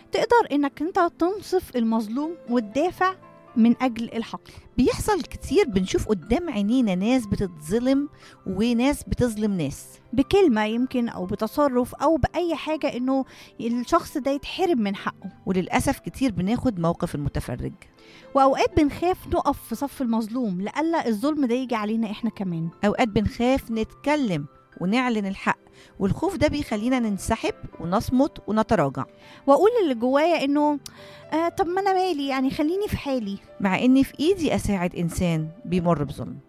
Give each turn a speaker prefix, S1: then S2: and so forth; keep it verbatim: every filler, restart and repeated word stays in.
S1: تقدر انك انت تنصف المظلوم وتدافع من اجل الحق.
S2: بيحصل كتير، بنشوف قدام عينينا ناس بتتظلم وناس بتظلم ناس،
S1: بكلمة يمكن او بتصرف او باي حاجة، انه الشخص ده يتحرم من حقه.
S2: وللأسف كتير بناخد موقف المتفرج،
S1: واوقات بنخاف نقف في صف المظلوم لألا الظلم ده يجي علينا احنا كمان.
S2: أوقات بنخاف نتكلم ونعلن الحق، والخوف ده بيخلينا ننسحب ونصمت ونتراجع،
S1: واقول اللي جوايا انه آه طب ما انا مالي، يعني خليني في حالي،
S2: مع إني في إيدي أساعد إنسان بيمر بظلم.